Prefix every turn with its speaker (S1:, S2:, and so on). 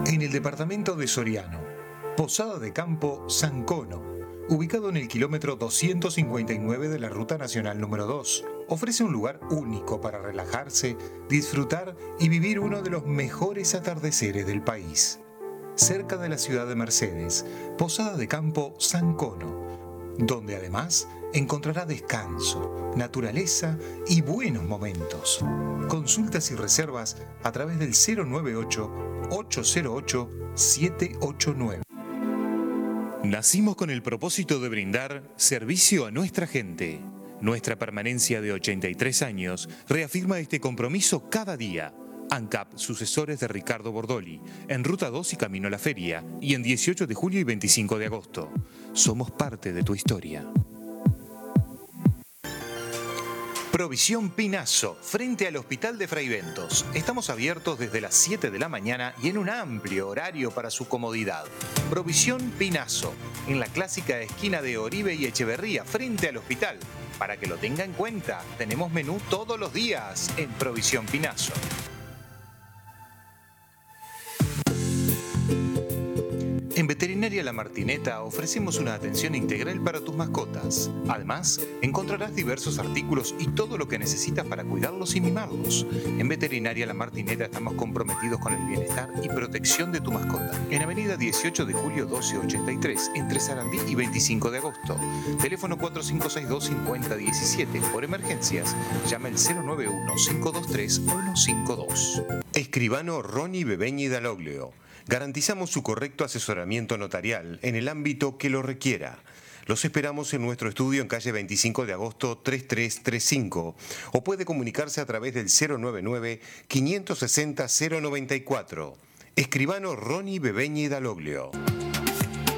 S1: En el departamento de Soriano, Posada de Campo San Cono, ubicado en el kilómetro 259 de la Ruta Nacional número 2, ofrece un lugar único para relajarse, disfrutar y vivir uno de los mejores atardeceres del país. Cerca de la ciudad de Mercedes, Posada de Campo San Cono, donde además encontrará descanso, naturaleza y buenos momentos. Consultas y reservas a través del 098-808-789. Nacimos con el propósito de brindar servicio a nuestra gente. Nuestra permanencia de 83 años reafirma este compromiso cada día. ANCAP, sucesores de Ricardo Bordoli, en Ruta 2 y Camino a la Feria, y en 18 de julio y 25 de agosto. Somos parte de tu historia. Provisión Pinazo, frente al Hospital de Fraiventos. Estamos abiertos desde las 7 de la mañana y en un amplio horario para su comodidad. Provisión Pinazo, en la clásica esquina de Oribe y Echeverría, frente al hospital. Para que lo tenga en cuenta, tenemos menú todos los días en Provisión Pinazo. En Veterinaria La Martineta ofrecemos una atención integral para tus mascotas. Además, encontrarás diversos artículos y todo lo que necesitas para cuidarlos y mimarlos. En Veterinaria La Martineta estamos comprometidos con el bienestar y protección de tu mascota. En Avenida 18 de Julio 1283, entre Sarandí y 25 de agosto. Teléfono 4562-5017. Por emergencias, llama el 091-523-152. Escribano Ronnie Bebeñi Daloglio. Garantizamos su correcto asesoramiento notarial en el ámbito que lo requiera. Los esperamos en nuestro estudio en calle 25 de agosto 3335 o puede comunicarse a través del 099-560-094. Escribano Ronnie Bebeñi Daloglio.